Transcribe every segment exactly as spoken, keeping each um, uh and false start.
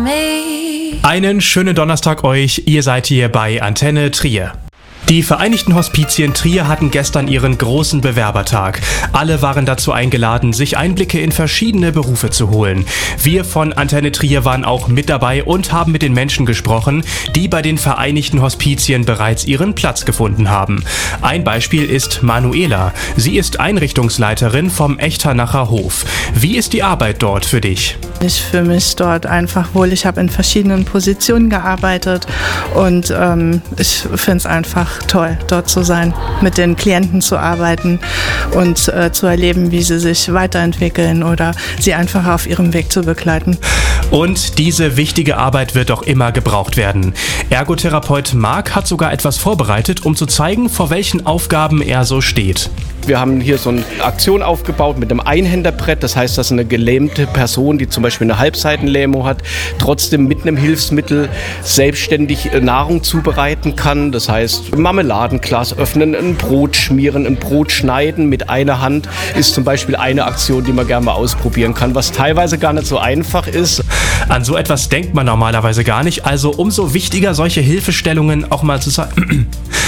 me. Einen schönen Donnerstag euch, ihr seid hier bei Antenne Trier. Die Vereinigten Hospizien Trier hatten gestern ihren großen Bewerbertag. Alle waren dazu eingeladen, sich Einblicke in verschiedene Berufe zu holen. Wir von Antenne Trier waren auch mit dabei und haben mit den Menschen gesprochen, die bei den Vereinigten Hospizien bereits ihren Platz gefunden haben. Ein Beispiel ist Manuela. Sie ist Einrichtungsleiterin vom Echternacher Hof. Wie ist die Arbeit dort für dich? Ich fühle mich dort einfach wohl. Ich habe in verschiedenen Positionen gearbeitet und ähm, ich finde es einfach toll, dort zu sein, mit den Klienten zu arbeiten und äh, zu erleben, wie sie sich weiterentwickeln oder sie einfach auf ihrem Weg zu begleiten. Und diese wichtige Arbeit wird auch immer gebraucht werden. Ergotherapeut Marc hat sogar etwas vorbereitet, um zu zeigen, vor welchen Aufgaben er so steht. Wir haben hier so eine Aktion aufgebaut mit einem Einhänderbrett. Das heißt, dass eine gelähmte Person, die zum Beispiel eine Halbseitenlähmung hat, trotzdem mit einem Hilfsmittel selbstständig Nahrung zubereiten kann. Das heißt, Marmeladenglas öffnen, ein Brot schmieren, ein Brot schneiden mit einer Hand ist zum Beispiel eine Aktion, die man gerne mal ausprobieren kann, was teilweise gar nicht so einfach ist. An so etwas denkt man normalerweise gar nicht, also umso wichtiger, solche Hilfestellungen auch mal zu zeigen.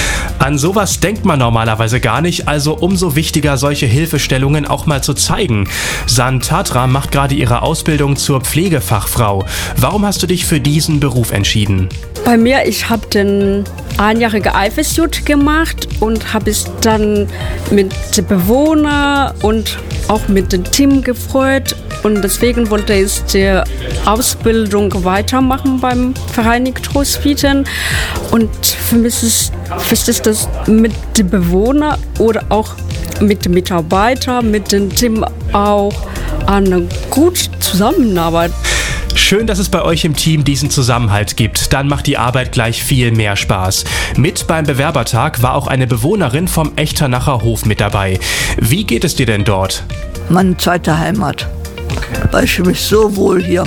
An sowas denkt man normalerweise gar nicht, also umso wichtiger, solche Hilfestellungen auch mal zu zeigen. San Tatra macht gerade ihre Ausbildung zur Pflegefachfrau. Warum hast du dich für diesen Beruf entschieden? Bei mir, ich habe den einjährige I F S J gemacht und habe es dann mit den Bewohnern und auch mit dem Team gefreut. Und deswegen wollte ich die Ausbildung weitermachen beim Vereinigten Hospizien. Und für mich ist, für mich ist das mit den Bewohnern oder auch mit den Mitarbeitern, mit dem Team auch eine gute Zusammenarbeit. Schön, dass es bei euch im Team diesen Zusammenhalt gibt. Dann macht die Arbeit gleich viel mehr Spaß. Mit beim Bewerbertag war auch eine Bewohnerin vom Echternacher Hof mit dabei. Wie geht es dir denn dort? Meine zweite Heimat. Weil ich fühle mich so wohl hier.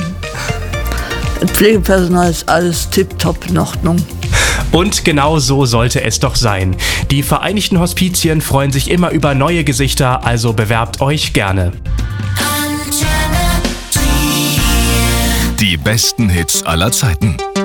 Das Pflegepersonal ist alles tipptopp in Ordnung. Und genau so sollte es doch sein. Die Vereinigten Hospizien freuen sich immer über neue Gesichter, also bewerbt euch gerne. Antenne Trier. Die besten Hits aller Zeiten.